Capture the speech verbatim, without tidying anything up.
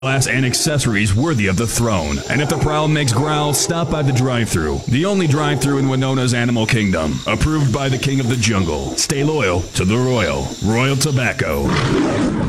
glass and accessories worthy of the throne. And if the prowl makes growl, stop by the drive-thru. The only drive-thru in Winona's Animal Kingdom. Approved by the King of the Jungle. Stay loyal to the Royal. Royal Tobacco.